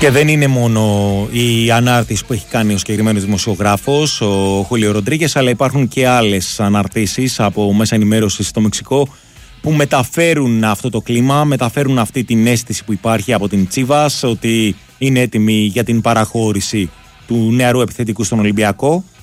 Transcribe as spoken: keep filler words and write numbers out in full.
Και δεν είναι μόνο η ανάρτηση που έχει κάνει ο συγκεκριμένος δημοσιογράφος, ο Χούλιο Ροντρίγκες, αλλά υπάρχουν και άλλες αναρτήσεις από μέσα ενημέρωσης στο Μεξικό που μεταφέρουν αυτό το κλίμα, μεταφέρουν αυτή την αίσθηση που υπάρχει από την Chivas ότι είναι έτοιμη για την παραχώρηση του νεαρού επιθετικού στον Ολυμπιακό.